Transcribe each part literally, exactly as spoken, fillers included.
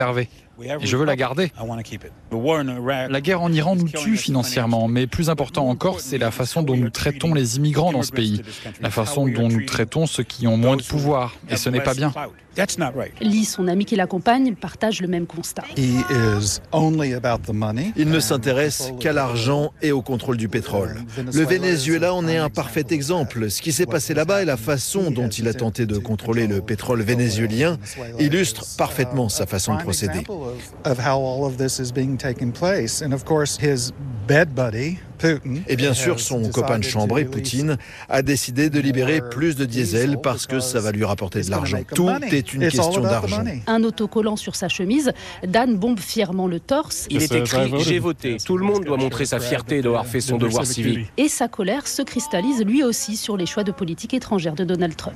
préserver. Et je veux la garder. La guerre en Iran nous tue financièrement, mais plus important encore, c'est la façon dont nous traitons les immigrants dans ce pays, la façon dont nous traitons ceux qui ont moins de pouvoir, et ce n'est pas bien. Lee, son ami qui l'accompagne, partage le même constat. Il ne s'intéresse qu'à l'argent et au contrôle du pétrole. Le Venezuela en est un parfait exemple. Ce qui s'est passé là-bas et la façon dont il a tenté de contrôler le pétrole vénézuélien illustre parfaitement sa façon de procéder. Et bien sûr, son copain de chambrée, Poutine, a décidé de libérer plus de diesel parce que ça va lui rapporter de l'argent. Tout est une question d'argent. Un autocollant sur sa chemise, Dan bombe fièrement le torse. Il est écrit « J'ai voté ». Tout le monde doit montrer sa fierté d'avoir fait son devoir civique. Et sa colère se cristallise lui aussi sur les choix de politique étrangère de Donald Trump.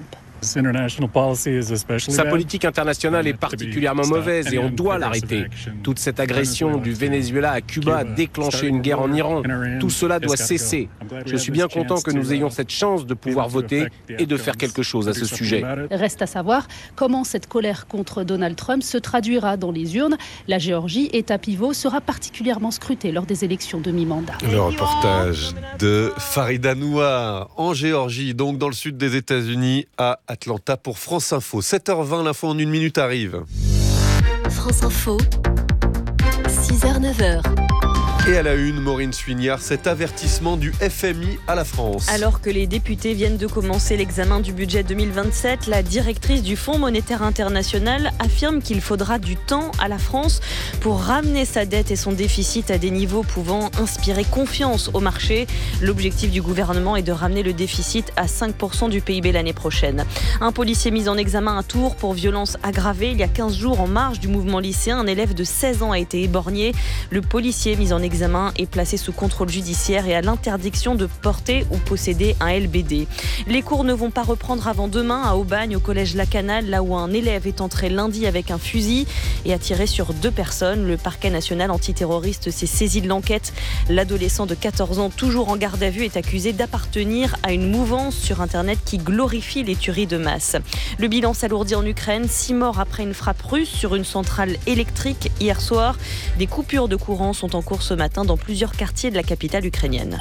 Sa politique internationale est particulièrement mauvaise et on doit l'arrêter. Toute cette agression du Venezuela à Cuba a déclenché une guerre en Iran. Tout cela doit cesser. Je suis bien content que nous ayons cette chance de pouvoir voter et de faire quelque chose à ce sujet. Reste à savoir comment cette colère contre Donald Trump se traduira dans les urnes. La Géorgie, État pivot, sera particulièrement scrutée lors des élections de mi-mandat. Le reportage de Farida Nouar en Géorgie, donc dans le sud des États-Unis, à Atlanta pour France Info. sept heures vingt, l'info en une minute arrive. France Info, six heures neuf heures. Et à la une, Maureen Suignard, cet avertissement du F M I à la France. Alors que les députés viennent de commencer l'examen du budget deux mille vingt-sept, la directrice du Fonds monétaire international affirme qu'il faudra du temps à la France pour ramener sa dette et son déficit à des niveaux pouvant inspirer confiance au marché. L'objectif du gouvernement est de ramener le déficit à cinq pour cent du P I B l'année prochaine. Un policier mis en examen à Tours pour violence aggravée. Il y a quinze jours, en marge du mouvement lycéen, un élève de seize ans a été éborgné. Le policier mis en examen est placé sous contrôle judiciaire et a l'interdiction de porter ou posséder un L B D. Les cours ne vont pas reprendre avant demain à Aubagne, au collège Lacanal, là où un élève est entré lundi avec un fusil et a tiré sur deux personnes. Le parquet national antiterroriste s'est saisi de l'enquête. L'adolescent de quatorze ans, toujours en garde à vue, est accusé d'appartenir à une mouvance sur Internet qui glorifie les tueries de masse. Le bilan s'alourdit en Ukraine. Six morts après une frappe russe sur une centrale électrique hier soir. Des coupures de courant sont en cours ce matin dans plusieurs quartiers de la capitale ukrainienne.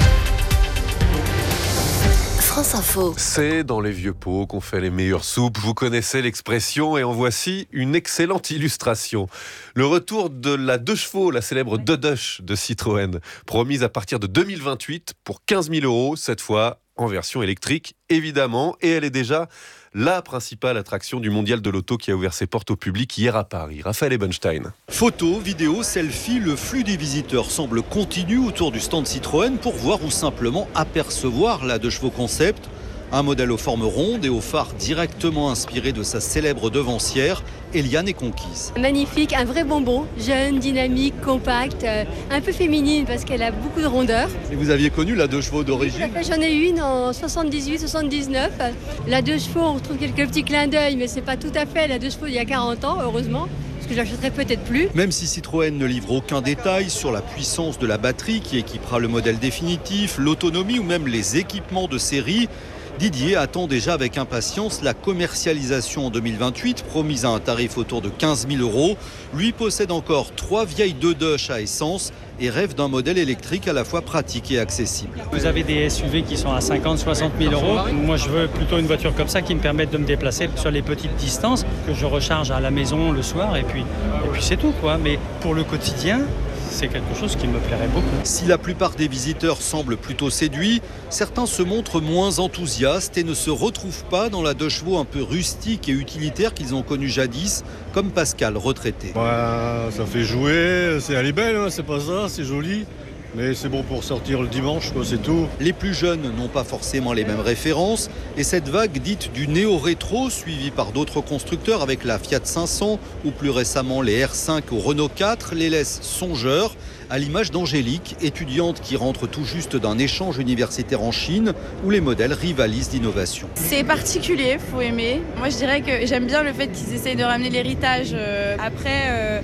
France Info. C'est dans les vieux pots qu'on fait les meilleures soupes. Vous connaissez l'expression et en voici une excellente illustration. Le retour de la deux chevaux, la célèbre Dodush de Citroën, promise à partir de deux mille vingt-huit pour quinze mille euros, cette fois en version électrique, évidemment. Et elle est déjà la principale attraction du mondial de l'auto qui a ouvert ses portes au public hier à Paris. Raphaël Ebenstein. Photos, vidéos, selfies, le flux des visiteurs semble continu autour du stand Citroën pour voir ou simplement apercevoir la deux chevaux concept. Un modèle aux formes rondes et aux phares directement inspiré de sa célèbre devancière, Eliane est conquise. Magnifique, un vrai bonbon, jeune, dynamique, compacte, euh, un peu féminine parce qu'elle a beaucoup de rondeur. Et vous aviez connu la deux chevaux d'origine ? Oui, j'en ai eu une en soixante-dix-huit soixante-dix-neuf. La deux chevaux, on retrouve quelques petits clins d'œil, mais c'est pas tout à fait la deux chevaux d'il y a quarante ans, heureusement. Que j'achèterai peut-être plus. Même si Citroën ne livre aucun détail sur la puissance de la batterie qui équipera le modèle définitif, l'autonomie ou même les équipements de série, Didier attend déjà avec impatience la commercialisation en deux mille vingt-huit, promise à un tarif autour de quinze mille euros. Lui possède encore trois vieilles Dodush à essence et rêve d'un modèle électrique à la fois pratique et accessible. Vous avez des S U V qui sont à cinquante à soixante mille euros. Moi, je veux plutôt une voiture comme ça qui me permette de me déplacer sur les petites distances, que je recharge à la maison le soir et puis, et puis c'est tout, quoi. Mais pour le quotidien, c'est quelque chose qui me plairait beaucoup. Si la plupart des visiteurs semblent plutôt séduits, certains se montrent moins enthousiastes et ne se retrouvent pas dans la deux chevaux un peu rustique et utilitaire qu'ils ont connue jadis, comme Pascal, retraité. Ouais, ça fait jouer, c'est, elle est belle, hein, c'est pas ça, c'est joli. Mais c'est bon pour sortir le dimanche, quoi, c'est tout. Les plus jeunes n'ont pas forcément les mêmes références et cette vague dite du néo-rétro, suivie par d'autres constructeurs avec la Fiat cinq cents ou plus récemment les R cinq ou Renault quatre, les laisse songeurs, à l'image d'Angélique, étudiante qui rentre tout juste d'un échange universitaire en Chine où les modèles rivalisent d'innovation. C'est particulier, faut aimer. Moi je dirais que j'aime bien le fait qu'ils essayent de ramener l'héritage. Après... Euh...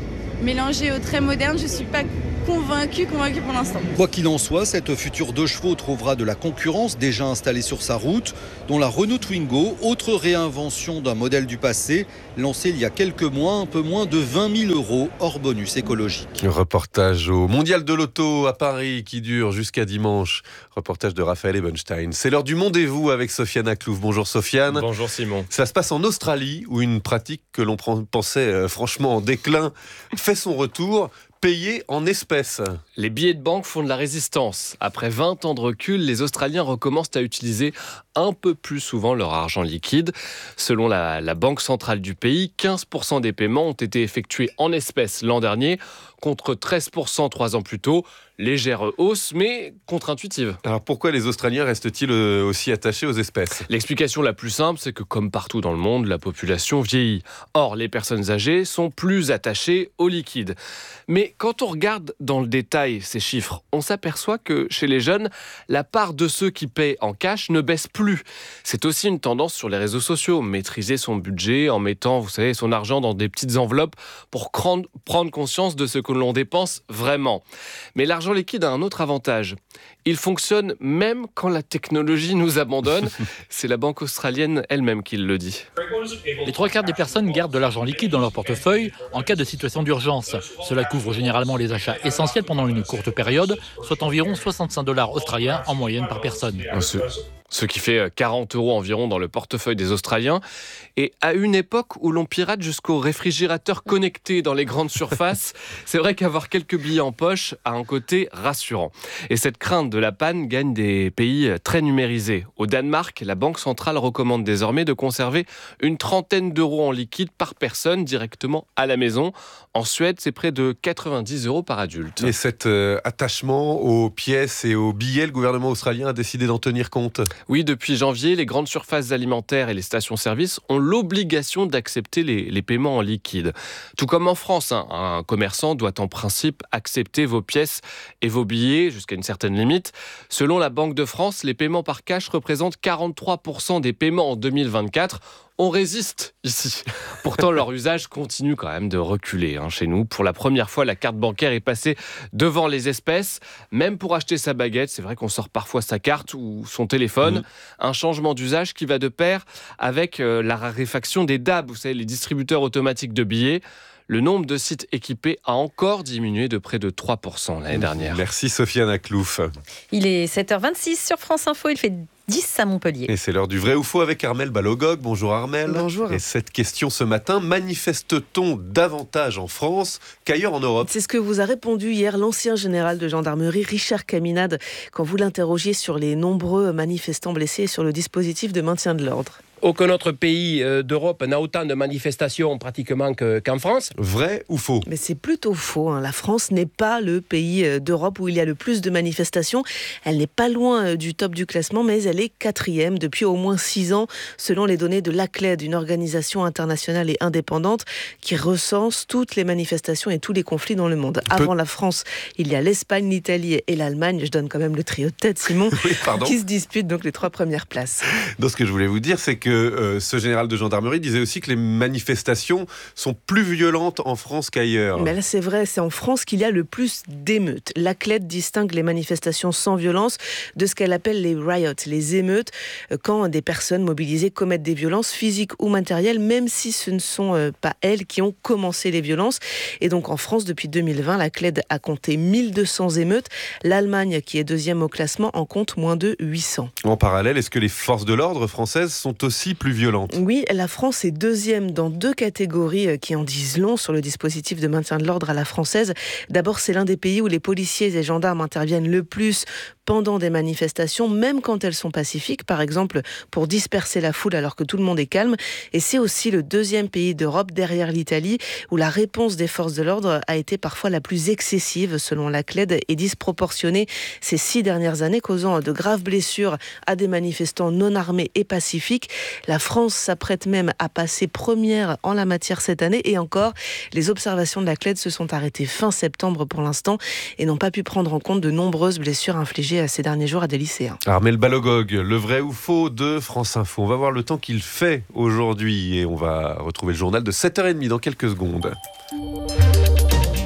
mélangé au très moderne, je ne suis pas convaincu, convaincu pour l'instant. Quoi qu'il en soit, cette future deux chevaux trouvera de la concurrence déjà installée sur sa route, dont la Renault Twingo, autre réinvention d'un modèle du passé, lancé il y a quelques mois, un peu moins de vingt mille euros hors bonus écologique. Reportage au Mondial de l'Auto à Paris qui dure jusqu'à dimanche. Reportage de Raphaël Ebenstein. C'est l'heure du Mondez-vous avec Sofiane Aklouf. Bonjour Sofiane. Bonjour Simon. Ça se passe en Australie où une pratique que l'on pensait euh, franchement en déclin fait son retour. Payés en espèces. Les billets de banque font de la résistance. Après vingt ans de recul, les Australiens recommencent à utiliser un peu plus souvent leur argent liquide. Selon la, la Banque centrale du pays, quinze pour cent des paiements ont été effectués en espèces l'an dernier, contre treize pour cent trois ans plus tôt. Légère hausse, mais contre-intuitive. Alors pourquoi les Australiens restent-ils aussi attachés aux espèces ? L'explication la plus simple, c'est que comme partout dans le monde, la population vieillit. Or, les personnes âgées sont plus attachées au liquide. Mais quand on regarde dans le détail ces chiffres, on s'aperçoit que chez les jeunes, la part de ceux qui paient en cash ne baisse plus. C'est aussi une tendance sur les réseaux sociaux. Maîtriser son budget en mettant, vous savez, son argent dans des petites enveloppes pour prendre conscience de ce que l'on dépense vraiment. Mais l'argent liquide a un autre avantage. Il fonctionne même quand la technologie nous abandonne. C'est la banque australienne elle-même qui le dit. Les trois quarts des personnes gardent de l'argent liquide dans leur portefeuille en cas de situation d'urgence. Cela couvre généralement les achats essentiels pendant une courte période, soit environ soixante-cinq dollars australiens en moyenne par personne. Ce, ce qui fait quarante euros environ dans le portefeuille des Australiens. Et à une époque où l'on pirate jusqu'au réfrigérateur connecté dans les grandes surfaces, c'est vrai qu'avoir quelques billets en poche a un côté rassurant. Et cette crainte de la panne gagne des pays très numérisés. Au Danemark, la Banque centrale recommande désormais de conserver une trentaine d'euros en liquide par personne directement à la maison. En Suède, c'est près de quatre-vingt-dix euros par adulte. Et cet euh, attachement aux pièces et aux billets, le gouvernement australien a décidé d'en tenir compte ? Oui, depuis janvier, les grandes surfaces alimentaires et les stations-service ont l'obligation d'accepter les, les paiements en liquide. Tout comme en France, hein, un commerçant doit en principe accepter vos pièces et vos billets jusqu'à une certaine limite. Selon la Banque de France, les paiements par cash représentent quarante-trois pour cent des paiements en deux mille vingt-quatre. On résiste ici. Pourtant, leur usage continue quand même de reculer hein, chez nous. Pour la première fois, la carte bancaire est passée devant les espèces. Même pour acheter sa baguette, c'est vrai qu'on sort parfois sa carte ou son téléphone. Mmh. Un changement d'usage qui va de pair avec euh, la raréfaction des D A B, vous savez, les distributeurs automatiques de billets. Le nombre de sites équipés a encore diminué de près de trois pour cent l'année dernière. Merci Sofiane Aklouf. Il est sept heures vingt-six sur France Info, il fait dix à Montpellier. Et c'est l'heure du vrai ou faux avec Armelle Balogog. Bonjour Armelle. Bonjour. Et cette question ce matin, manifeste-t-on davantage en France qu'ailleurs en Europe ? C'est ce que vous a répondu hier l'ancien général de gendarmerie Richard Caminade quand vous l'interrogiez sur les nombreux manifestants blessés et sur le dispositif de maintien de l'ordre. Aucun autre pays d'Europe n'a autant de manifestations pratiquement que, qu'en France. Vrai ou faux ? Mais c'est plutôt faux. Hein. La France n'est pas le pays d'Europe où il y a le plus de manifestations. Elle n'est pas loin du top du classement, mais elle est quatrième depuis au moins six ans, selon les données de l'A C L E D, une organisation internationale et indépendante qui recense toutes les manifestations et tous les conflits dans le monde. Avant la France, il y a l'Espagne, l'Italie et l'Allemagne. Je donne quand même le trio de tête, Simon, oui, qui se disputent donc les trois premières places. Donc ce que je voulais vous dire, c'est que Euh, ce général de gendarmerie disait aussi que les manifestations sont plus violentes en France qu'ailleurs. Mais là c'est vrai, c'est en France qu'il y a le plus d'émeutes. L'A C L E D distingue les manifestations sans violence de ce qu'elle appelle les riots, les émeutes, quand des personnes mobilisées commettent des violences physiques ou matérielles, même si ce ne sont euh, pas elles qui ont commencé les violences. Et donc en France, depuis deux mille vingt, l'A C L E D a compté mille deux cents émeutes. L'Allemagne, qui est deuxième au classement, en compte moins de huit cents. En parallèle, est-ce que les forces de l'ordre françaises sont aussi plus violentes ? Oui, la France est deuxième dans deux catégories qui en disent long sur le dispositif de maintien de l'ordre à la française. D'abord, c'est l'un des pays où les policiers et gendarmes interviennent le plus pendant des manifestations, même quand elles sont pacifiques, par exemple pour disperser la foule alors que tout le monde est calme. Et c'est aussi le deuxième pays d'Europe, derrière l'Italie, où la réponse des forces de l'ordre a été parfois la plus excessive, selon l'A C L E D, et disproportionnée ces six dernières années, causant de graves blessures à des manifestants non armés et pacifiques. La France s'apprête même à passer première en la matière cette année, et encore, les observations de l'A C L E D se sont arrêtées fin septembre pour l'instant et n'ont pas pu prendre en compte de nombreuses blessures infligées à ces derniers jours à des lycéens. Armelle Balogog, le vrai ou faux de France Info. On va voir le temps qu'il fait aujourd'hui et on va retrouver le journal de sept heures trente dans quelques secondes.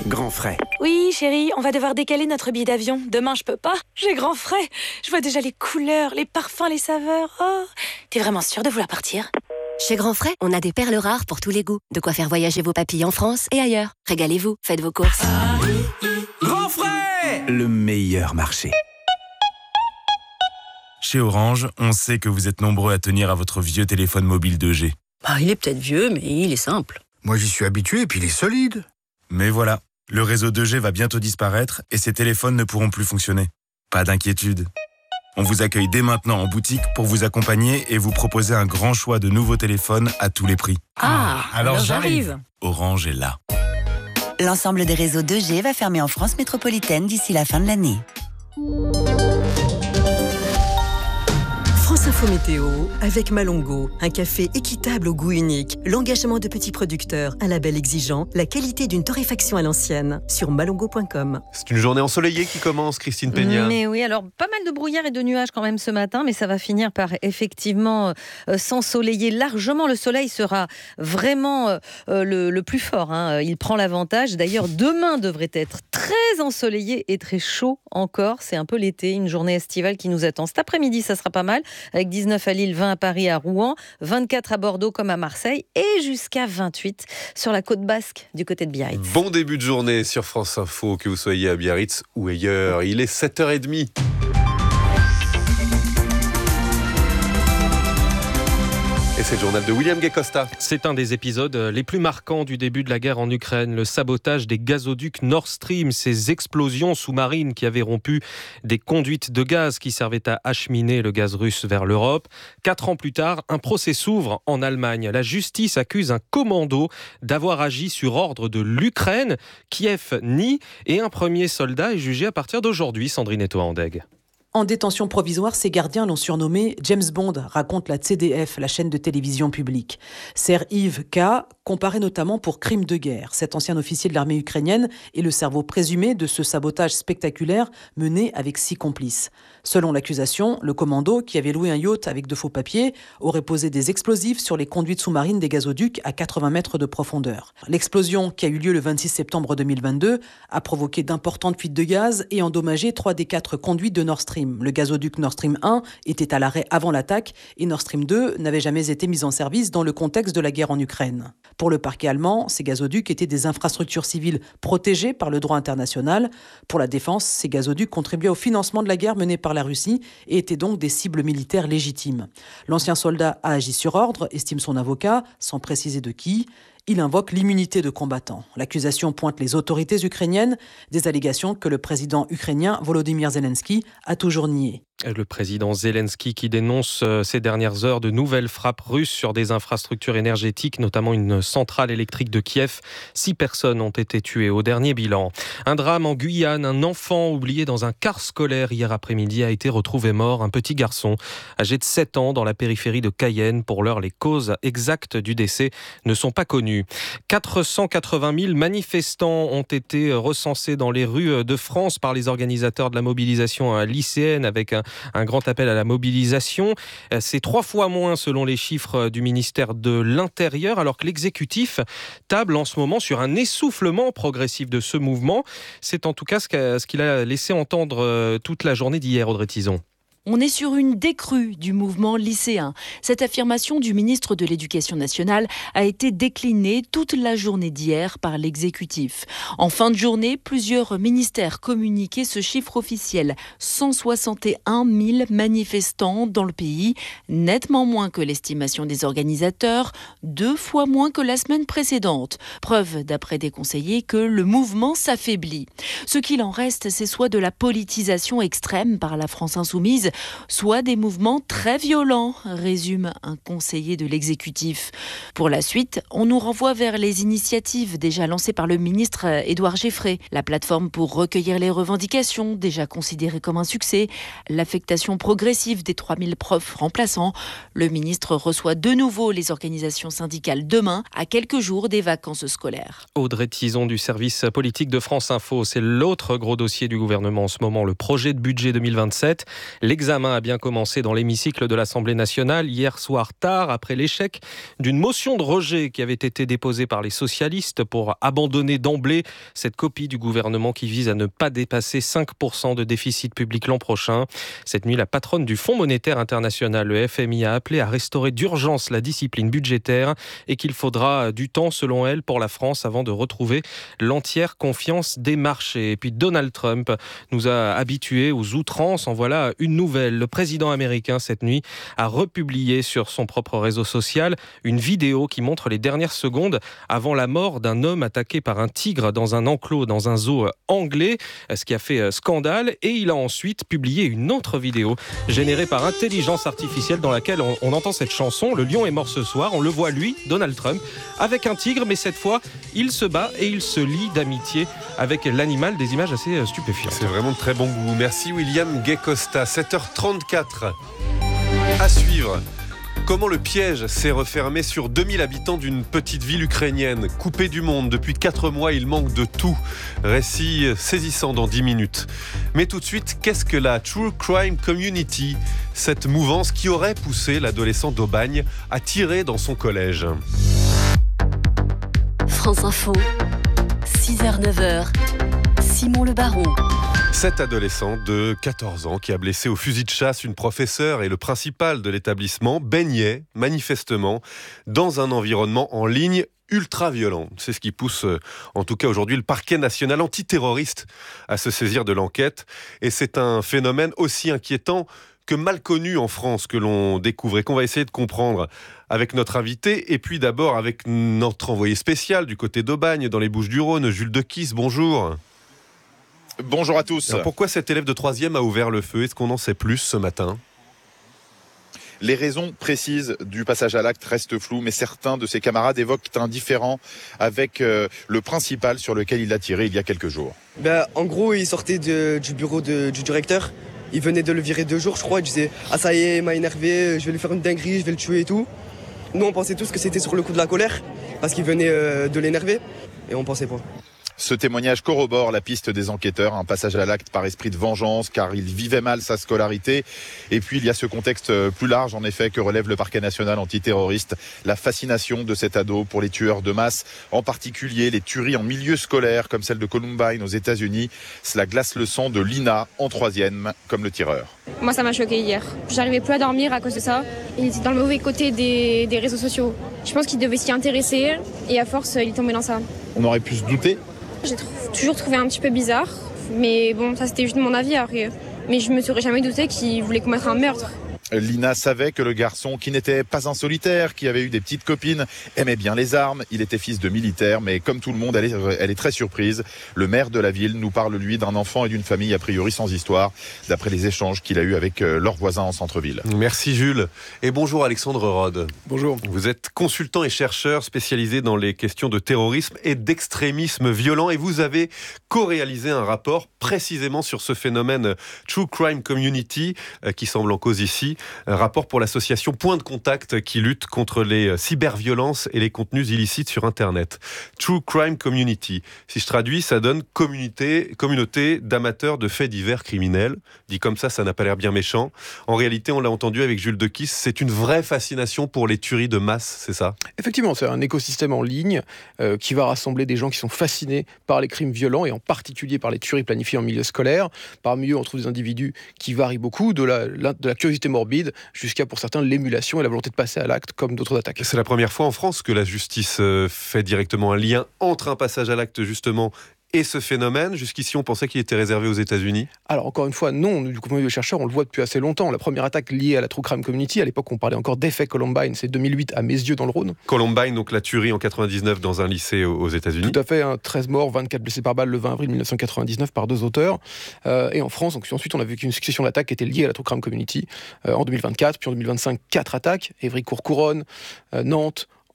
Grand frais. Oui, chérie, on va devoir décaler notre billet d'avion. Demain, je peux pas. J'ai grand frais. Je vois déjà les couleurs, les parfums, les saveurs. Oh, t'es vraiment sûre de vouloir partir ? Chez Grand Frais, on a des perles rares pour tous les goûts. De quoi faire voyager vos papilles en France et ailleurs. Régalez-vous, faites vos courses. Grand Frais, le meilleur marché. Chez Orange, on sait que vous êtes nombreux à tenir à votre vieux téléphone mobile deux G. Bah, il est peut-être vieux, mais il est simple. Moi, j'y suis habitué et puis il est solide. Mais voilà, le réseau deux G va bientôt disparaître et ces téléphones ne pourront plus fonctionner. Pas d'inquiétude. On vous accueille dès maintenant en boutique pour vous accompagner et vous proposer un grand choix de nouveaux téléphones à tous les prix. Ah, alors, alors j'arrive. Orange est là. L'ensemble des réseaux deux G va fermer en France métropolitaine d'ici la fin de l'année. France Info Météo avec Malongo, un café équitable au goût unique, l'engagement de petits producteurs, un label exigeant, la qualité d'une torréfaction à l'ancienne sur malongo point com. C'est une journée ensoleillée qui commence, Christine Peña. Mais oui, alors pas mal de brouillard et de nuages quand même ce matin, mais ça va finir par effectivement euh, s'ensoleiller largement. Le soleil sera vraiment euh, le, le plus fort, hein. Il prend l'avantage. D'ailleurs, demain devrait être très ensoleillé et très chaud encore. C'est un peu l'été, une journée estivale qui nous attend. Cet après-midi, ça sera pas mal. Avec dix-neuf à Lille, vingt à Paris, à Rouen, vingt-quatre à Bordeaux comme à Marseille et jusqu'à vingt-huit sur la côte basque du côté de Biarritz. Bon début de journée sur France Info, que vous soyez à Biarritz ou ailleurs. Il est sept heures trente. Et c'est le journal de William Gay-Costa. C'est un des épisodes les plus marquants du début de la guerre en Ukraine. Le sabotage des gazoducs Nord Stream, ces explosions sous-marines qui avaient rompu des conduites de gaz qui servaient à acheminer le gaz russe vers l'Europe. Quatre ans plus tard, un procès s'ouvre en Allemagne. La justice accuse un commando d'avoir agi sur ordre de l'Ukraine. Kiev nie et un premier soldat est jugé à partir d'aujourd'hui. Sandrine Etoa-Andeg. En détention provisoire, ses gardiens l'ont surnommé James Bond, raconte la C D F, la chaîne de télévision publique. Serhiy K, comparé notamment pour crime de guerre. Cet ancien officier de l'armée ukrainienne est le cerveau présumé de ce sabotage spectaculaire mené avec six complices. Selon l'accusation, le commando, qui avait loué un yacht avec de faux papiers, aurait posé des explosifs sur les conduites sous-marines des gazoducs à quatre-vingts mètres de profondeur. L'explosion, qui a eu lieu le vingt-six septembre deux mille vingt-deux, a provoqué d'importantes fuites de gaz et endommagé trois des quatre conduites de Nord Stream. Le gazoduc Nord Stream un était à l'arrêt avant l'attaque et Nord Stream deux n'avait jamais été mis en service dans le contexte de la guerre en Ukraine. Pour le parquet allemand, ces gazoducs étaient des infrastructures civiles protégées par le droit international. Pour la défense, ces gazoducs contribuaient au financement de la guerre menée par la Russie et étaient donc des cibles militaires légitimes. L'ancien soldat a agi sur ordre, estime son avocat, sans préciser de qui. Il invoque l'immunité de combattant. L'accusation pointe les autorités ukrainiennes, des allégations que le président ukrainien Volodymyr Zelensky a toujours niées. Le président Zelensky qui dénonce ces dernières heures de nouvelles frappes russes sur des infrastructures énergétiques, notamment une centrale électrique de Kiev. Six personnes ont été tuées au dernier bilan. Un drame en Guyane, un enfant oublié dans un car scolaire hier après-midi a été retrouvé mort. Un petit garçon âgé de sept ans dans la périphérie de Cayenne. Pour l'heure, les causes exactes du décès ne sont pas connues. quatre cent quatre-vingt mille manifestants ont été recensés dans les rues de France par les organisateurs de la mobilisation lycéenne avec un Un grand appel à la mobilisation. C'est trois fois moins selon les chiffres du ministère de l'Intérieur, alors que l'exécutif table en ce moment sur un essoufflement progressif de ce mouvement. C'est en tout cas ce qu'il a laissé entendre toute la journée d'hier, Audrey Tison. On est sur une décrue du mouvement lycéen. Cette affirmation du ministre de l'Éducation nationale a été déclinée toute la journée d'hier par l'exécutif. En fin de journée, plusieurs ministères communiquaient ce chiffre officiel. cent soixante et un mille manifestants dans le pays, nettement moins que l'estimation des organisateurs, deux fois moins que la semaine précédente. Preuve, d'après des conseillers, que le mouvement s'affaiblit. Ce qu'il en reste, c'est soit de la politisation extrême par la France insoumise, soit des mouvements très violents, résume un conseiller de l'exécutif. Pour la suite, on nous renvoie vers les initiatives déjà lancées par le ministre Édouard Geffray. La plateforme pour recueillir les revendications, déjà considérée comme un succès. L'affectation progressive des trois mille profs remplaçants. Le ministre reçoit de nouveau les organisations syndicales demain, à quelques jours des vacances scolaires. Audrey Tison du service politique de France Info. C'est l'autre gros dossier du gouvernement en ce moment, le projet de budget deux mille vingt-sept. L'examen L'examen a bien commencé dans l'hémicycle de l'Assemblée nationale hier soir tard, après l'échec d'une motion de rejet qui avait été déposée par les socialistes pour abandonner d'emblée cette copie du gouvernement qui vise à ne pas dépasser cinq pour cent de déficit public l'an prochain. Cette nuit, la patronne du Fonds monétaire international, le F M I, a appelé à restaurer d'urgence la discipline budgétaire et qu'il faudra du temps, selon elle, pour la France avant de retrouver l'entière confiance des marchés. Et puis Donald Trump nous a habitués aux outrances. En voilà une nouvelle. Le président américain, cette nuit, a republié sur son propre réseau social une vidéo qui montre les dernières secondes avant la mort d'un homme attaqué par un tigre dans un enclos, dans un zoo anglais, ce qui a fait scandale. Et il a ensuite publié une autre vidéo générée par intelligence artificielle dans laquelle on, on entend cette chanson. Le lion est mort ce soir. On le voit, lui, Donald Trump, avec un tigre, mais cette fois, il se bat et il se lie d'amitié avec l'animal. Des images assez stupéfiantes. C'est vraiment de très bon goût. Merci William Gay-Costa. sept heures trente-quatre. À suivre. Comment le piège s'est refermé sur deux mille habitants d'une petite ville ukrainienne. Coupée du monde depuis quatre mois, il manque de tout. Récit saisissant dans dix minutes. Mais tout de suite, qu'est-ce que la True Crime Community ? Cette mouvance qui aurait poussé l'adolescent d'Aubagne à tirer dans son collège. France Info, six heures neuf heures, Simon Le Baron. Cet adolescent de quatorze ans qui a blessé au fusil de chasse une professeure et le principal de l'établissement baignait manifestement dans un environnement en ligne ultra violent. C'est ce qui pousse, en tout cas aujourd'hui, le parquet national antiterroriste à se saisir de l'enquête. Et c'est un phénomène aussi inquiétant que mal connu en France que l'on découvre et qu'on va essayer de comprendre avec notre invité. Et puis d'abord avec notre envoyé spécial du côté d'Aubagne, dans les Bouches-du-Rhône, Jules Dequisse. Bonjour. Bonjour à tous. Alors pourquoi cet élève de troisième a ouvert le feu ? Est-ce qu'on en sait plus ce matin ? Les raisons précises du passage à l'acte restent floues, mais certains de ses camarades évoquent un différend avec euh, le principal sur lequel il a tiré il y a quelques jours. Ben, en gros, il sortait de, du bureau de, du directeur. Il venait de le virer deux jours, je crois. Il disait « Ah ça y est, il m'a énervé, je vais lui faire une dinguerie, je vais le tuer et tout ». Nous, on pensait tous que c'était sur le coup de la colère, parce qu'il venait euh, de l'énerver, et on pensait pas. Ce témoignage corrobore la piste des enquêteurs, un passage à l'acte par esprit de vengeance, car il vivait mal sa scolarité. Et puis il y a ce contexte plus large, en effet, que relève le parquet national antiterroriste, la fascination de cet ado pour les tueurs de masse, en particulier les tueries en milieu scolaire, comme celle de Columbine aux États-Unis. Cela glace le sang de Lina, en troisième, comme le tireur. Moi, ça m'a choqué hier. J'arrivais plus à dormir à cause de ça. Il était dans le mauvais côté des, des réseaux sociaux. Je pense qu'il devait s'y intéresser, et à force, il est tombé dans ça. On aurait pu se douter. J'ai tr- toujours trouvé un petit peu bizarre, mais bon, ça c'était juste mon avis après. Mais je me serais jamais douté qu'il voulait commettre un meurtre. Lina savait que le garçon, qui n'était pas un solitaire, qui avait eu des petites copines, aimait bien les armes. Il était fils de militaire, mais comme tout le monde, elle est, elle est très surprise. Le maire de la ville nous parle, lui, d'un enfant et d'une famille a priori sans histoire, d'après les échanges qu'il a eus avec leurs voisins en centre-ville. Merci Jules. Et bonjour Alexandre Rode. Bonjour. Vous êtes consultant et chercheur spécialisé dans les questions de terrorisme et d'extrémisme violent, et vous avez co-réalisé un rapport précisément sur ce phénomène True Crime Community qui semble en cause ici. Un rapport pour l'association Point de Contact qui lutte contre les cyberviolences et les contenus illicites sur Internet. True Crime Community. Si je traduis, ça donne communauté, communauté d'amateurs de faits divers criminels. Dit comme ça, ça n'a pas l'air bien méchant. En réalité, on l'a entendu avec Jules Dequisse, c'est une vraie fascination pour les tueries de masse, c'est ça ? Effectivement, c'est un écosystème en ligne euh, qui va rassembler des gens qui sont fascinés par les crimes violents et en particulier par les tueries planifiées en milieu scolaire. Parmi eux, on trouve des individus qui varient beaucoup, de la, de la curiosité morbide jusqu'à, pour certains, l'émulation et la volonté de passer à l'acte, comme d'autres attaques. C'est la première fois en France que la justice fait directement un lien entre un passage à l'acte, justement, et ce phénomène. Jusqu'ici, on pensait qu'il était réservé aux États-Unis. Alors, encore une fois, non. Du coup, de chercheurs, on le voit depuis assez longtemps. La première attaque liée à la True Crime Community, à l'époque, on parlait encore d'effet Columbine, c'est deux mille huit à Messieux dans le Rhône. Columbine, donc la tuerie en quatre-vingt-dix-neuf dans un lycée aux États-Unis. Tout à fait, hein, treize morts, vingt-quatre blessés par balle le vingt avril mille neuf cent quatre-vingt-dix-neuf par deux auteurs. Euh, et en France, donc, ensuite, on a vu qu'une succession d'attaques qui était liée à la True Crime Community. Euh, en deux mille vingt-quatre, puis en deux mille vingt-cinq, quatre attaques. Évry-Courcouronnes, euh, Nantes,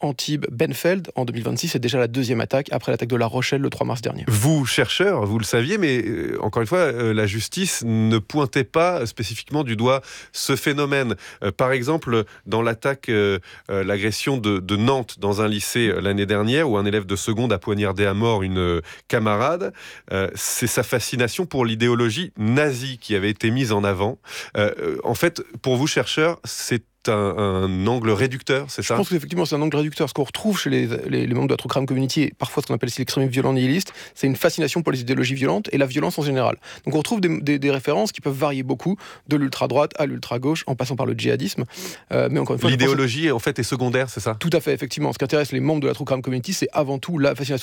Antibes, Benfeld en deux mille vingt-six. C'est déjà la deuxième attaque après l'attaque de La Rochelle le trois mars dernier. Vous, chercheurs, vous le saviez, mais euh, encore une fois, euh, la justice ne pointait pas spécifiquement du doigt ce phénomène. Euh, par exemple, dans l'attaque, euh, euh, l'agression de, de Nantes dans un lycée euh, l'année dernière, où un élève de seconde a poignardé à mort une euh, camarade, euh, c'est sa fascination pour l'idéologie nazie qui avait été mise en avant. Euh, en fait, pour vous, chercheurs, c'est Un, un angle réducteur, c'est ça ? Je pense qu'effectivement, c'est un angle réducteur. Ce qu'on retrouve chez les, les, les membres de la True Crime Community, et parfois ce qu'on appelle ici l'extrémisme violent nihiliste, c'est une fascination pour les idéologies violentes et la violence en général. Donc on retrouve des, des, des références qui peuvent varier beaucoup, de l'ultra-droite à l'ultra-gauche, en passant par le djihadisme. Euh, mais encore une fois, l'idéologie, que... en fait, est secondaire, c'est ça ? Tout à fait, effectivement. Ce qui intéresse les membres de la True Crime Community, c'est avant tout la fascination